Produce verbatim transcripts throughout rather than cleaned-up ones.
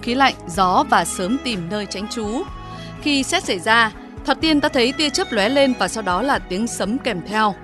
khí lạnh, gió và sớm tìm nơi tránh trú. Khi sét xảy ra, thoạt tiên ta thấy tia chớp lóe lên và sau đó là tiếng sấm kèm theo.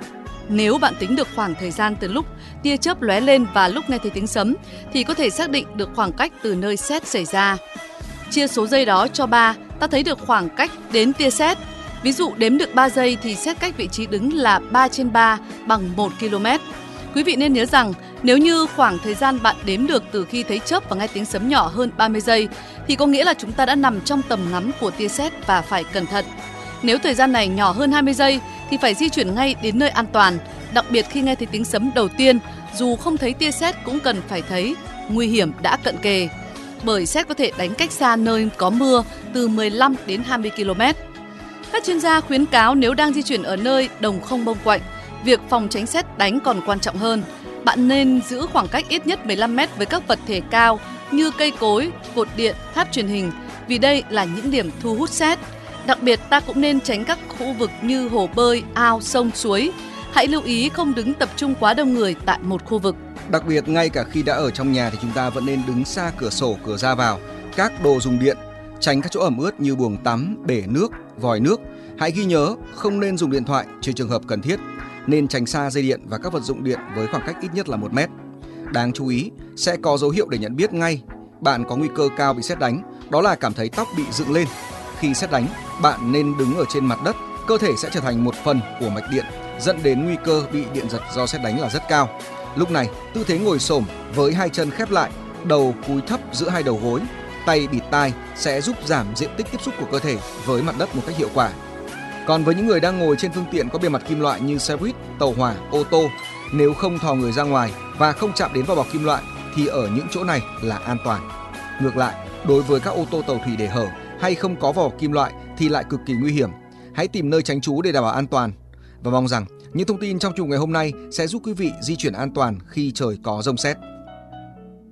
Nếu bạn tính được khoảng thời gian từ lúc tia chớp lóe lên và lúc nghe thấy tiếng sấm thì có thể xác định được khoảng cách từ nơi sét xảy ra. Chia số giây đó cho ba, ta thấy được khoảng cách đến tia sét. Ví dụ đếm được ba giây thì sét cách vị trí đứng là ba trên ba bằng một ki lô mét. Quý vị nên nhớ rằng nếu như khoảng thời gian bạn đếm được từ khi thấy chớp và nghe tiếng sấm nhỏ hơn ba mươi giây thì có nghĩa là chúng ta đã nằm trong tầm ngắm của tia sét và phải cẩn thận. Nếu thời gian này nhỏ hơn hai mươi giây thì phải di chuyển ngay đến nơi an toàn, đặc biệt khi nghe thấy tiếng sấm đầu tiên, dù không thấy tia sét cũng cần phải thấy, nguy hiểm đã cận kề. Bởi sét có thể đánh cách xa nơi có mưa từ mười lăm đến hai mươi ki lô mét. Các chuyên gia khuyến cáo nếu đang di chuyển ở nơi đồng không bông quạnh, việc phòng tránh sét đánh còn quan trọng hơn. Bạn nên giữ khoảng cách ít nhất mười lăm mét với các vật thể cao như cây cối, cột điện, tháp truyền hình, vì đây là những điểm thu hút sét. Đặc biệt ta cũng nên tránh các khu vực như hồ bơi, ao, sông, suối. Hãy lưu ý không đứng tập trung quá đông người tại một khu vực. Đặc biệt ngay cả khi đã ở trong nhà thì chúng ta vẫn nên đứng xa cửa sổ, cửa ra vào, các đồ dùng điện, tránh các chỗ ẩm ướt như buồng tắm, bể nước, vòi nước. Hãy ghi nhớ không nên dùng điện thoại trừ trường hợp cần thiết, nên tránh xa dây điện và các vật dụng điện với khoảng cách ít nhất là một mét. Đáng chú ý, sẽ có dấu hiệu để nhận biết ngay bạn có nguy cơ cao bị sét đánh, đó là cảm thấy tóc bị dựng lên. Khi sét đánh, bạn nên đứng ở trên mặt đất, cơ thể sẽ trở thành một phần của mạch điện, dẫn đến nguy cơ bị điện giật do sét đánh là rất cao. Lúc này, tư thế ngồi xổm với hai chân khép lại, đầu cúi thấp giữa hai đầu gối, tay bịt tai sẽ giúp giảm diện tích tiếp xúc của cơ thể với mặt đất một cách hiệu quả. Còn với những người đang ngồi trên phương tiện có bề mặt kim loại như xe buýt, tàu hỏa, ô tô, nếu không thò người ra ngoài và không chạm đến vỏ bọc kim loại thì ở những chỗ này là an toàn. Ngược lại, đối với các ô tô tàu thủy để hở hay không có vỏ kim loại thì lại cực kỳ nguy hiểm. Hãy tìm nơi tránh trú để đảm bảo an toàn. Và mong rằng những thông tin trong chủ ngày hôm nay sẽ giúp quý vị di chuyển an toàn khi trời có dông sét.